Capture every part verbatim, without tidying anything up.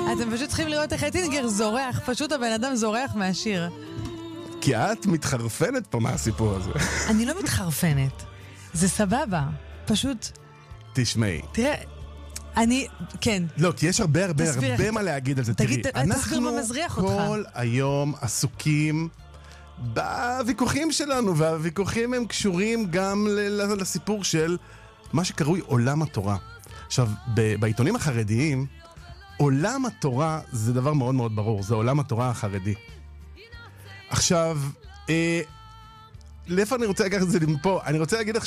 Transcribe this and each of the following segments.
אתם פשוט צריכים לראות איך אטינגר זורח, פשוט הבן אדם זורח מהשיר. כי את מתחרפנת פה מהסיפור הזה. אני לא מתחרפנת. זה סבבה. פשוט... תשמעי. תראה, אני... כן. לא, כי יש הרבה הרבה הרבה מה להגיד על זה. תגיד, תראי, תסביר מה מזריח אותך. אנחנו כל היום עסוקים בוויכוחים שלנו, והוויכוחים הם קשורים גם לסיפור של מה שקרוי עולם התורה. עכשיו, בעיתונים החרדיים, עולם התורה זה דבר מאוד מאוד ברור, זה עולם התורה החרדי. עכשיו, אה, לאיפה אני רוצה לקחת את זה מפה? אני רוצה להגיד לך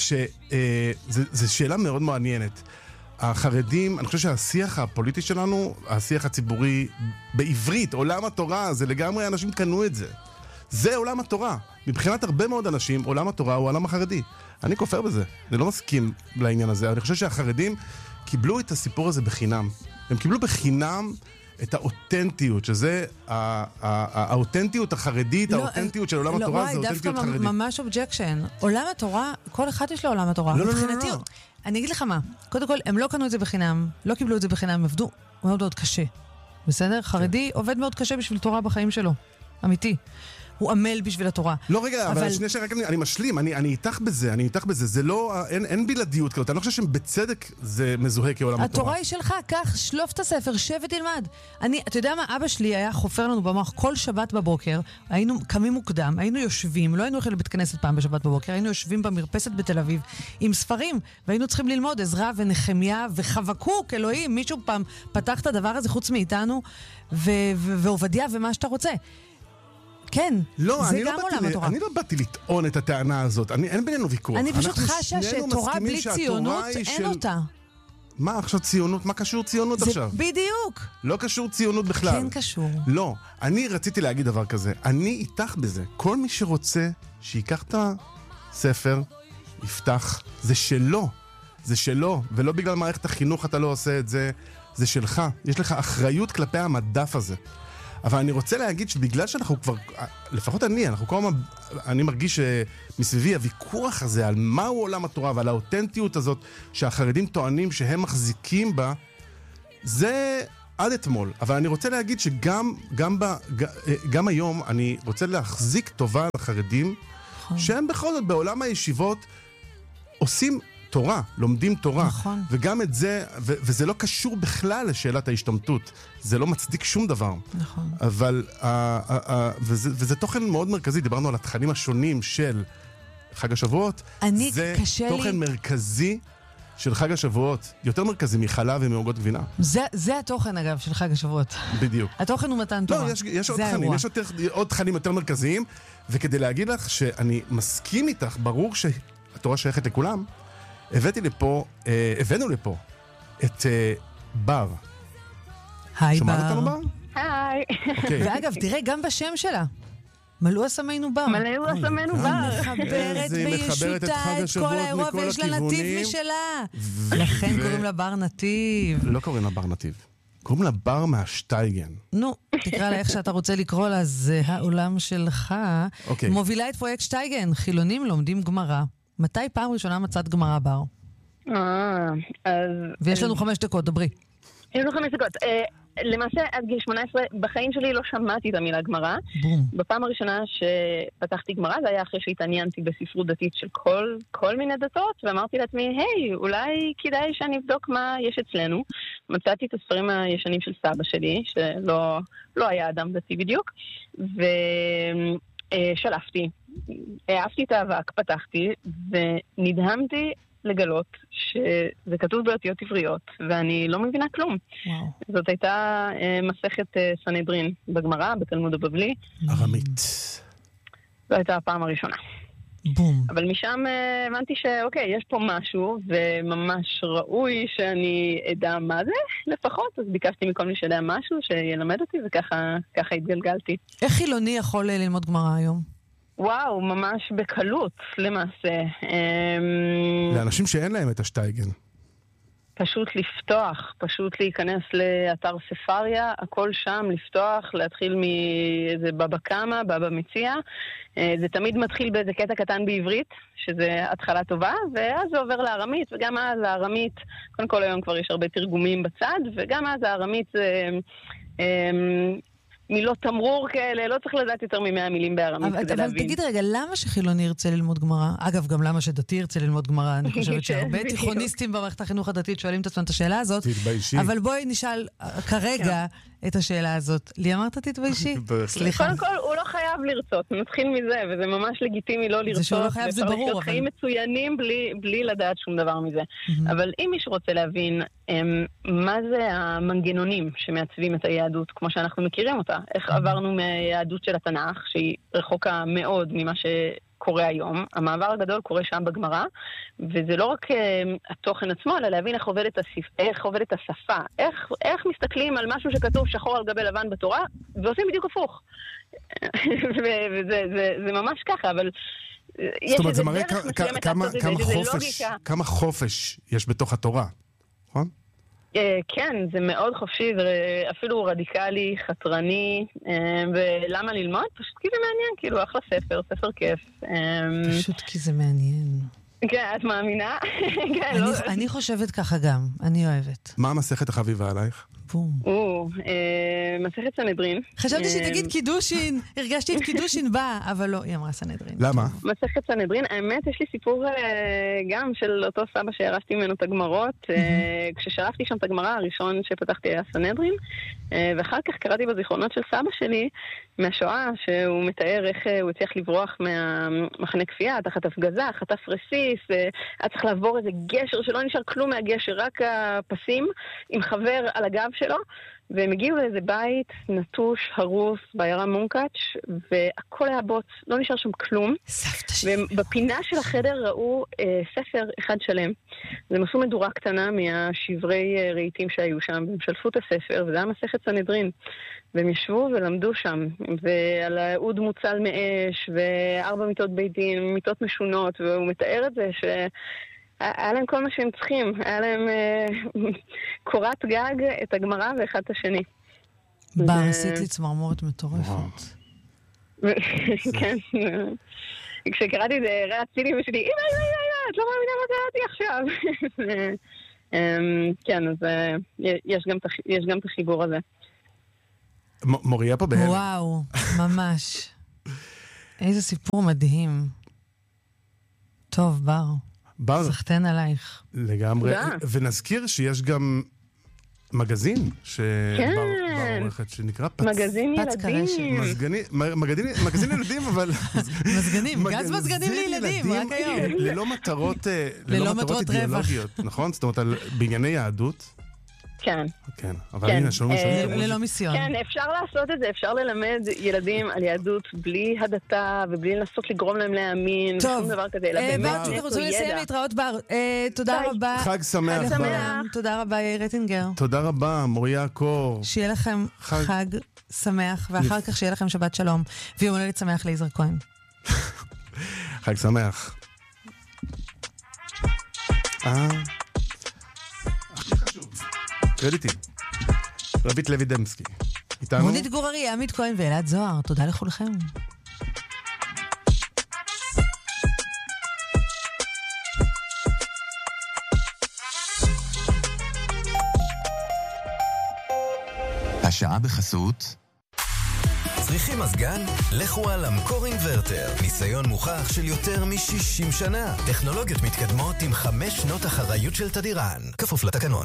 שזו שאלה מאוד מעניינת. החרדים, אני חושב שהשיח הפוליטי שלנו, השיח הציבורי בעברית, עולם התורה, זה לגמרי, אנשים קנו את זה. זה עולם התורה. מבחינת הרבה מאוד אנשים, עולם התורה הוא עולם החרדי. אני כופר בזה, אני לא מסכים לעניין הזה. אני חושב שהחרדים קיבלו את הסיפור הזה בחינם. הם קיבלו בחינם את האותנטיות, שזה האותנטיות החרדית, האותנטיות של עולם התורה, זה אותנטיות חרדית. דווקא ממש אובג'קשן. עולם התורה, כל אחד יש לו עולם התורה. לא, לא, לא, לא. אני אגיד לך מה, קודם כל, הם לא קנו את זה בחינם, לא קיבלו את זה בחינם, הם עבדו מאוד מאוד קשה. בסדר? חרדי עובד מאוד קשה בשביל תורה בחיים שלו. אמיתי. הוא עמל בשביל התורה. לא, רגע, אבל שני שרק אני משלים, אני איתך בזה, אני איתך בזה, זה לא, אין בלעדיות כזאת, אני לא חושב שבצדק זה מזוהה כעולם התורה. התורה היא שלך, קח, שלוף את הספר, שב ותלמד. אני, אתה יודע מה, אבא שלי היה חופר לנו במוח כל שבת בבוקר, היינו קמים מוקדם, היינו יושבים, לא היינו הולכים לבית כנסת פעם בשבת בבוקר, היינו יושבים במרפסת בתל אביב עם ספרים, והיינו צריכים ללמוד עזרא ונחמיה וחבקוק, אלוהים, מישהו פעם פתח את הדבר הזה חוץ מאיתנו, ועובדיה ומה שאתה רוצה. כן, לא, זה אני גם לא עולם התורה. אני לא באתי לטעון את הטענה הזאת, אני, אין בינינו ויכוח. אני פשוט חשה שתורה בלי ציונות אין של... אותה. מה עכשיו ציונות? מה קשור ציונות זה עכשיו? בדיוק. לא קשור ציונות בכלל. כן קשור. לא, אני רציתי להגיד דבר כזה, אני איתך בזה. כל מי שרוצה שיקח את הספר, יפתח, זה שלו. זה שלו, ולא בגלל מערכת החינוך אתה לא עושה את זה, זה שלך. יש לך אחריות כלפי המדף הזה. אבל אני רוצה להגיד שבגלל שאנחנו כבר, לפחות אני, אנחנו כל הזמן, אני מרגיש שמסביבי הוויכוח הזה על מהו עולם התורה ועל האותנטיות הזאת שהחרדים טוענים שהם מחזיקים בה, זה עד אתמול. אבל אני רוצה להגיד שגם גם, ב, גם היום אני רוצה להחזיק טובה לחרדים, שהם בכל זאת בעולם הישיבות עושים תורה, לומדים תורה. נכון. וגם את זה, ו- וזה לא קשור בכלל לשאלת ההשתמטות. זה לא מצדיק שום דבר. נכון. אבל, uh, uh, uh, וזה, וזה תוכן מאוד מרכזי, דיברנו על התכנים השונים של חג השבועות. אני, זה קשה תוכן לי... מרכזי של חג השבועות. יותר מרכזי מחלב ומעוגות גבינה. זה, זה התוכן אגב של חג השבועות. בדיוק. התוכן הוא מתן תורה. לא, יש, יש עוד תכנים, יש עוד, עוד תכנים יותר מרכזיים, וכדי להגיד לך שאני מסכים איתך, ברור שהתורה שייכת לכולם, הבאתי לפה, אה, הבאנו לפה את אה, בר. היי בר. שמעת אותנו בר? היי. אוקיי. ואגב, תראה, גם בשם שלה. מלאו אסמנו בר. מלאו אסמנו בר. מחברת בישותה את כל האירוע ויש לה נתיב משלה. לכן קוראים לה בר נתיב. לא קוראים לה בר נתיב. קוראים לה בר מהשטייגן. נו, תקרא לה איך שאתה רוצה לקרוא לה, זה העולם שלך. אוקיי. מובילה את פרויקט שטייגן, חילונים לומדים גמרא. מתי פעם ראשונה מצאת גמרא בר? אה, אז... ויש לנו חמש דקות, דברי. יש לנו חמש דקות. למעשה, עד גיל שמונה עשרה, בחיים שלי לא שמעתי את המילה גמרא. בום. בפעם הראשונה שפתחתי גמרא, זה היה אחרי שהתעניינתי בספרות דתית של כל, כל מיני דתות, ואמרתי לעצמי, היי, אולי כדאי שאני אבדוק מה יש אצלנו. מצאתי את הספרים הישנים של סבא שלי, שלא לא היה אדם דתי בדיוק, ושלפתי. העפתי את האבק, פתחתי, ונדהמתי לגלות שזה כתוב באותיות עבריות, ואני לא מבינה כלום. וואו. זאת הייתה אה, מסכת אה, סנהדרין בגמרא, בתלמוד הבבלי. ארמית. זו הייתה הפעם הראשונה. בום. אבל משם אה, הבנתי שאוקיי, יש פה משהו, וממש ראוי שאני אדע מה זה, לפחות. אז ביקשתי מכל מי שיודע משהו, שילמד אותי, וככה ככה התגלגלתי. איך חילוני יכול ללמוד גמרא היום? וואו, ממש בקלות, למעשה. לאנשים שאין להם את השטייגן. פשוט לפתוח, פשוט להיכנס לאתר ספריה, הכל שם, לפתוח, להתחיל מאיזה בבא קמא, בבא מציע. זה תמיד מתחיל באיזה קטע קטן בעברית, שזה התחלה טובה, ואז זה עובר לארמית, וגם אז הארמית, קודם כל היום כבר יש הרבה תרגומים בצד, וגם אז הארמית זה מילות תמרור כאלה, לא צריך לדעת יותר ממאה מילים בארמית כדי להבין. אבל תגיד רגע, למה שחילוני ירצה ללמוד גמרא? אגב, גם למה שדתי ירצה ללמוד גמרא? אני חושבת שהרבה תיכוניסטים במערכת החינוך הדתית שואלים את עצמם את השאלה הזאת. תתביישי. אבל בואי נשאל כרגע את השאלה הזאת. לי אמרת תתביישי? סליחה. קודם כל, הוא לא חייב לרצות, נתחיל מזה, וזה ממש לגיטימי לא לרצות. זה שהוא לא חייב, זה ברור. אבל חיים מצוינים בלי לדעת שום דבר מזה. אבל אם מישהו רוצה להבין מה זה המנגנונים שמעצבים את היהדות, כמו שאנחנו מכירים אותה, איך עברנו מהיהדות של התנ"ך, שהיא רחוקה מאוד ממה שקורה היום, המעבר הגדול קורה שם בגמרא, וזה לא רק התוכן עצמו, אלא להבין איך עובדת, השפ... איך עובדת השפה, איך, איך מסתכלים על משהו שכתוב שחור על גבי לבן בתורה, ועושים בדיוק הפוך. וזה זה, זה ממש ככה, אבל זאת אומרת, זה מראה כמה, כמה חופש, כמה חופש יש בתוך התורה, נכון? כן, זה מאוד חופשי, זה אפילו רדיקלי, חתרני, ולמה ללמוד? פשוט כי זה מעניין, כאילו, אחלה ספר, ספר כיף. פשוט כי זה מעניין. כן, את מאמינה? אני חושבת ככה גם, אני אוהבת. מה המסכת החביבה עלייך? בום. או, מסכת סנהדרין. חשבתי שתגיד קידושין, הרגשתי את קידושין בה, אבל לא, היא אמרה סנהדרין. למה? מסכת סנהדרין, האמת, יש לי סיפור גם של אותו סבא שהרשתי ממנו את הגמרות. כששרפתי שם את הגמרה, הראשון שפתחתי היה סנהדרין, ואחר כך קראתי בזיכרונות של סבא שלי, מהשואה, שהוא מתאר איך הוא הצליח לברוח מהמחנה כפייה, תחת הפגזה, חטף רסיס, היה צריך לעבור איזה גשר שלא נשאר כלום מהגשר, רק הפסים, עם חבר על הגב שלו, והם הגיעו לאיזה בית נטוש, הרוס, בעיירה מונקאץ', והכל היה בוץ, לא נשאר שם כלום. ובפינה של החדר ראו אה, ספר אחד שלם. הם עשו מדורה קטנה מהשברי אה, רהיטים שהיו שם, והם שלפו את הספר, וזה היה מסכת סנהדרין. והם ישבו ולמדו שם, ועל האוד מוצל מאש, וארבע מיטות בית דין, מיטות משונות, והוא מתאר את זה ש... היה להם כל מה שהם צריכים, היה להם אה, קורת גג, את הגמרא ואחד את השני. בר, עשית לי צמרמורת מטורפת. כן. כשקראתי את זה, רציתי ושלי, אימא, אימא, אימא, את לא מאמינה מה קראתי עכשיו. כן, אז יש גם את החיבור הזה. מוריה פה בהלם. וואו, ממש. איזה סיפור מדהים. טוב, בר. בר. סחטן עלייך. לגמרי. ונזכיר שיש גם מגזין שבר עורכת, שנקרא פץ... מגזין ילדים. מגזין ילדים, אבל... מזגנים, גז מזגנים לילדים, רק היום. ללא מטרות אידיאולוגיות, נכון? זאת אומרת, בענייני יהדות. כן. כן, אבל הנה, שלום משלמים. ללא מיסיון. כן, אפשר לעשות את זה, אפשר ללמד ילדים על יהדות בלי הדתה, ובלי לנסות לגרום להם להאמין, ושום דבר כזה, אלא באמת נטו ידע. רוצים לסיים להתראות בר. תודה רבה. חג שמח בר. תודה רבה, יאיר רטינגר. תודה רבה, מוריה קור. שיהיה לכם חג שמח, ואחר כך שיהיה לכם שבת שלום, ויום הולדת שמח ליזהר כהן. חג שמח. אה... קרדיטים. רבית לוי דמסקי. איתנו? מונית גוררי, עמית כהן ואלעד זוהר. תודה לכולכם. השעה בחסות. צריכים מזגן? לכו על המקור אינוורטר. ניסיון מוכח של יותר מ-שישים שנה. טכנולוגיות מתקדמות עם חמש שנות אחריות של תדירן. כפוף לתקנון.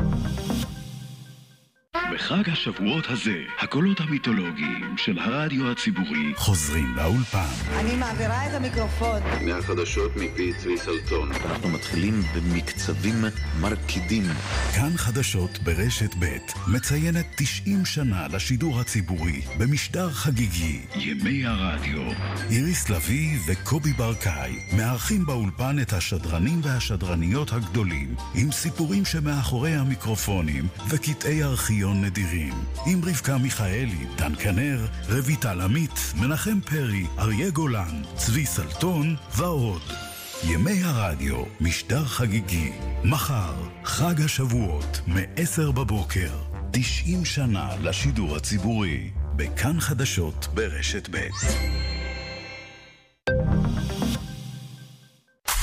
בחג השבועות הזה, הקולות המיתולוגיים של הרדיו הציבורי חוזרים לאולפן. אני מעבירה את המיקרופון. מהחדשות מפי צבי סלטון. אנחנו מתחילים במקצבים מרקידים. כאן חדשות ברשת ב' מציינת תשעים שנה לשידור הציבורי במשדר חגיגי. ימי הרדיו. איריס לוי וקובי ברקאי מארחים באולפן את השדרנים והשדרניות הגדולים עם סיפורים שמאחורי המיקרופונים וקטעי ארכיון נדירים. עם רבקה מיכאלי, דן כנר, רויטל עמית, מנחם פרי, אריה גולן, צבי סלטון ועוד. ימי הרדיו, משדר חגיגי. מחר, חג השבועות, מ-עשר בבוקר. תשעים שנה לשידור הציבורי. בכאן חדשות ברשת ב'.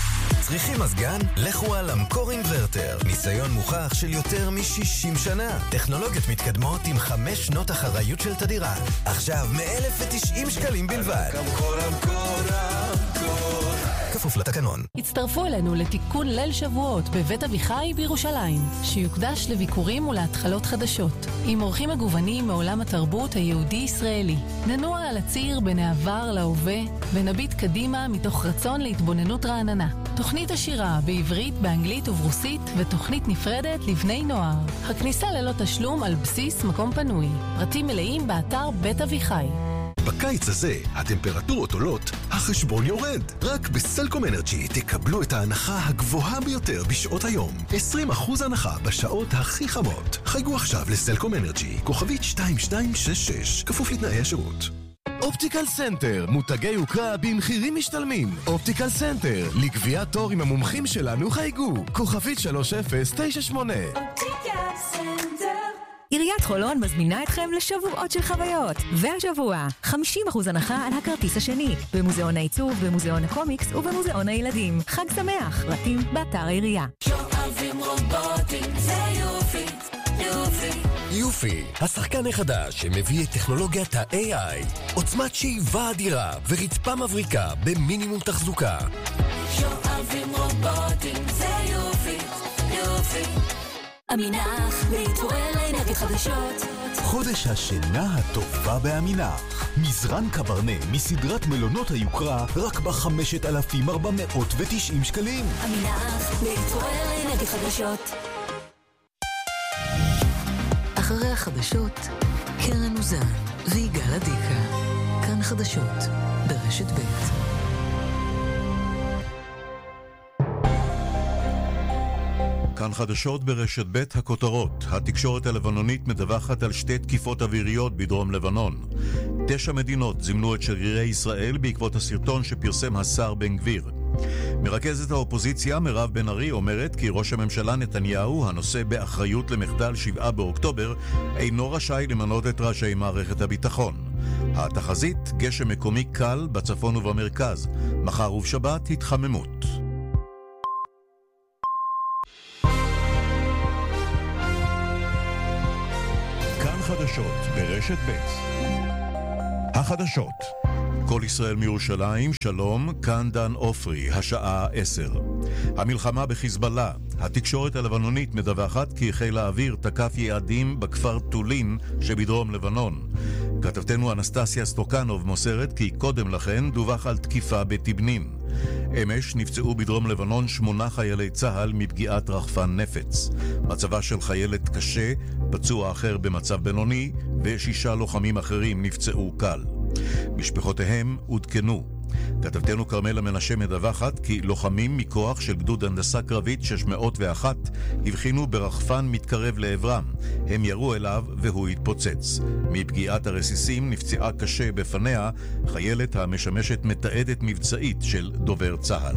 צריכים מזגן? לכו על אמקור אינברטר. ניסיון מוכח של יותר מ-שישים שנה. טכנולוגיות מתקדמות עם חמש שנות אחריות של תדירן. עכשיו מ-אלף ותשעים שקלים בלבד. אמקור, אמקור, אמקור. כפוף לתקנון. הצטרפו אלינו לתיקון ליל שבועות בבית אביחי בירושלים, שיוקדש לביקורים ולהתחלות חדשות, עם אורחים מגוונים מעולם התרבות היהודי-ישראלי. ננוע על הציר בין העבר להווה, ונביט קדימה מתוך רצון להתבוננות רעננה. תוכנית השירה בעברית, באנגלית וברוסית, ותוכנית נפרדת לבני נוער. הכניסה ללא תשלום על בסיס מקום פנוי. פרטים מלאים באתר בית אביחי. בקיץ הזה הטמפרטורות עולות, החשבון יורד. רק בסלקום אנרג'י תקבלו את ההנחה הגבוהה ביותר בשעות היום. עשרים אחוז הנחה בשעות הכי חמות. חייגו עכשיו לסלקום אנרג'י, כוכבית שתיים שתיים שש שש, כפוף לתנאי השירות. אופטיקל סנטר, מותגי יוקרה במחירים משתלמים. אופטיקל סנטר, לקביעת תור עם המומחים שלנו חייגו, כוכבית שלוש אפס תשע שמונה. אופטיקל סנטר. עיריית חולון מזמינה אתכם לשבועות של חוויות. והשבוע, חמישים אחוז הנחה על הכרטיס השני. במוזיאון העיצוב, במוזיאון הקומיקס ובמוזיאון הילדים. חג שמח, פרטים באתר העירייה. שואבים רובוטים, זה יופי, יופי. יופי, השחקן החדש שמביא את טכנולוגיית ה-איי איי. עוצמת שאיבה אדירה ורצפה מבריקה במינימום תחזוקה. שואבים רובוטים, זה יופי, יופי. אמינח, להתפועל לאנרגיות חדשות. חודש השינה הטובה באמינח. מזרן קברנה מסדרת מלונות היוקרה רק ב-חמשת אלפים ארבע מאות ותשעים שקלים. אמינח, להתפועל לאנרגיות חדשות. אחרי החדשות, קרן אוזן ויגאל עדיקה. כאן חדשות, ברשת ב'. כאן חדשות ברשת ב' הכותרות. התקשורת הלבנונית מדווחת על שתי תקיפות אוויריות בדרום לבנון. תשע מדינות זימנו את שגרירי ישראל בעקבות הסרטון שפרסם השר בן גביר. מרכזת האופוזיציה מירב בן ארי אומרת כי ראש הממשלה נתניהו, הנושא באחריות למחדל שבעה באוקטובר, אינו רשאי למנות את ראשי מערכת הביטחון. התחזית, גשם מקומי קל בצפון ובמרכז. מחר ובשבת התחממות. חדשות ברשת ב'. החדשות. כל ישראל מירושלים, שלום, כאן דן אופרי, השעה עשר. המלחמה בחיזבאללה. התקשורת הלבנונית מדווחת כי חיל האוויר תקף יעדים בכפר טולין שבדרום לבנון. כתבתנו אנסטסיה סטוקנוב מוסרת כי קודם לכן דווח על תקיפה בתבנין. אמש נפצעו בדרום לבנון שמונה חיילי צהל מפגיעת רחפן נפץ. מצבה של חיילת קשה, פצוע אחר במצב בינוני, ושישה לוחמים אחרים נפצעו קל. משפחותיהם עודכנו. כתבתנו קרמלה מנשה מדווחת כי לוחמים מכוח של גדוד הנדסה קרבית שש מאות ואחת הבחינו ברחפן מתקרב לעברם. הם ירו אליו והוא התפוצץ. מפגיעת הרסיסים נפצעה קשה בפניה חיילת המשמשת מתעדת מבצעית של דובר צהל.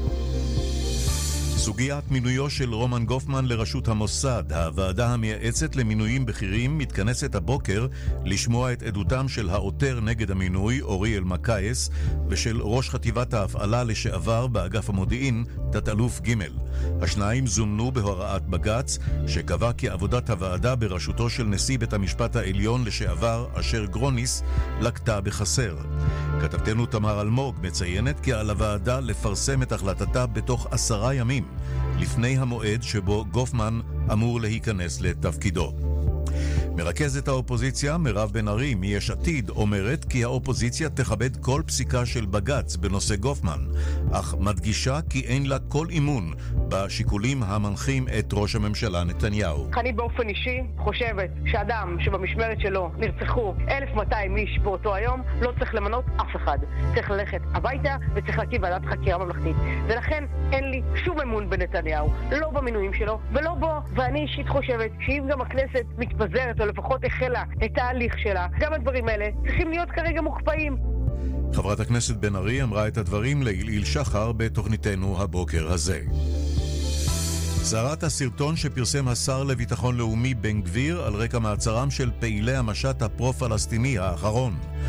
סוגיית מינויו של רומן גופמן לראשות המוסד, הוועדה המייעצת למינויים בכירים, מתכנסת הבוקר לשמוע את עדותם של העותר נגד המינוי, אורי אלמקייס, ושל ראש חטיבת ההפעלה לשעבר באגף המודיעין, תת-אלוף ג'. השניים זומנו בהוראת בג"ץ, שקבע כי עבודת הוועדה בראשותו של נשיא בית המשפט העליון לשעבר, אשר גרוניס, לקטה בחסר. כתבתנו תמר אלמוג מציינת כי על הוועדה לפרסם את החלטתה בתוך עשרה ימים, לפני המועד שבו גופמן אמור להיכנס לתפקידו. מרכזת האופוזיציה מירב בן ארי מיש עתיד אומרת כי האופוזיציה תכבד כל פסיקה של בג"ץ בנושא גופמן, אך מדגישה כי אין לה כל אימון בשיקולים המנחים את ראש הממשלה נתניהו. אני באופן אישי חושבת שאדם שבמשמרת שלו נרצחו אלף ומאתיים איש באותו היום לא צריך למנות אף אחד. צריך ללכת הביתה וצריך להקים ועדת חקירה ממלכתית. ולכן אין לי שום אמון בנתניהו, לא במינויים שלו ולא בו. ואני אישית חושבת שאם גם הכנסת מתפזרת או לפחות החלה את ההליך שלה, גם הדברים האלה צריכים להיות כרגע מוקפאים. חברת הכנסת בן ארי אמרה את הדברים לאיל שחר בתוכניתנו הבוקר הזה. סערת הסרטון שפרסם השר לביטחון לאומי בן גביר על רקע מעצרם של פעילי המשט הפרו-פלסטיני האחרון.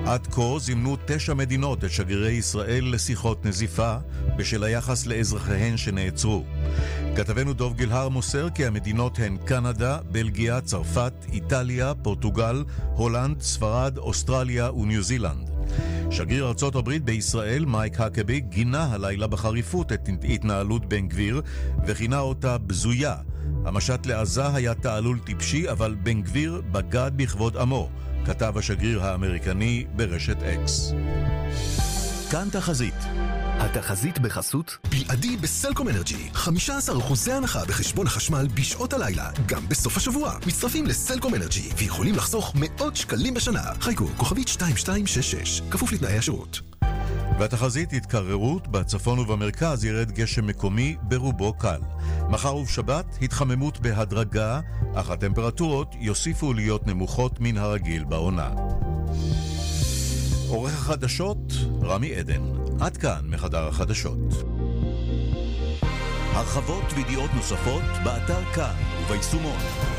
עד כה זימנו תשע מדינות את שגרירי ישראל לשיחות נזיפה בשל היחס לאזרחיהן שנעצרו. כתבנו דוב גילהר מוסר כי המדינות הן קנדה, בלגיה, צרפת, איטליה, פורטוגל, הולנד, ספרד, אוסטרליה וניו זילנד. שגריר ארצות הברית בישראל, מייק הקבי, גינה הלילה בחריפות את התנהלות בן גביר וכינה אותה בזויה. המשט לעזה היה תעלול טיפשי, אבל בן גביר בגד בכבוד עמו, כתב השגריר האמריקני ברשת אקס. כאן תחזית. התחזית בחסות בלעדי בסלקום אנרג'י, חמישה עשר אחוזי הנחה בחשבון החשמל בשעות הלילה, גם בסוף השבוע. מצטרפים לסלקום אנרג'י ויכולים לחסוך מאות שקלים בשנה. חייגו כוכבית שתיים שתיים שש שש, כפוף לתנאי השירות. והתחזית התקררות, בצפון ובמרכז ירד גשם מקומי ברובו קל. מחר ובשבת התחממות בהדרגה, אך הטמפרטורות יוסיפו להיות נמוכות מן הרגיל בעונה. עורך החדשות רמי עדן. עד כאן מחדר החדשות. הרחבות וידיעות נוספות באתר כאן וביישומון.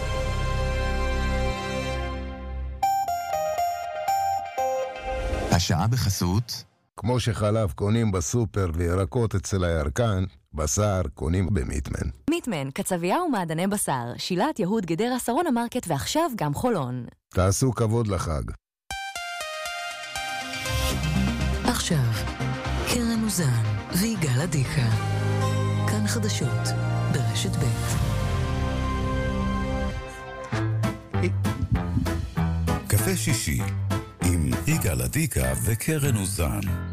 השעה בחסות. כמו שחלב קונים בסופר וירקות אצל הירקן, בשר קונים במיטמן. מיטמן, קצבייה ומעדני בשר, שילת יהוד גדרה שרון המרקט ועכשיו גם חולון. תעשו כבוד לחג. עכשיו, קרן אוזן ויגאל עדיקה. כאן חדשות ברשת ב'. קפה שישי עם יגאל עדיקה וקרן אוזן.